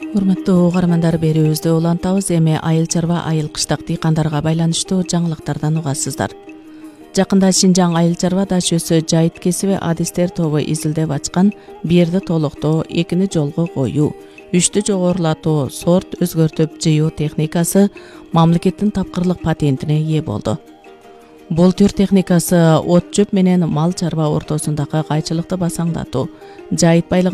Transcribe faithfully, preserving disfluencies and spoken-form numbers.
Урматтуу угармандар, берүүбүздү улантабыз. Эми айыл чарба, айыл кыштак дыйкандарга байланыштуу жаңылыктардан угасыздар. Жакында Шинжаң айыл чарба даш өсө жайыт кесиби адистер тобу изилдеп ачкан бирди толуктоо, экини жолго коюу, үчтү жогорулатуу, сорт өзгөртүп жыюу техникасы мамлекеттин тапкырлык патентине ээ болду. Бул түр техникасы от чөп менен мал чарба ортосундагы кайчылыкты басаңдатуу, жайыт байлыгын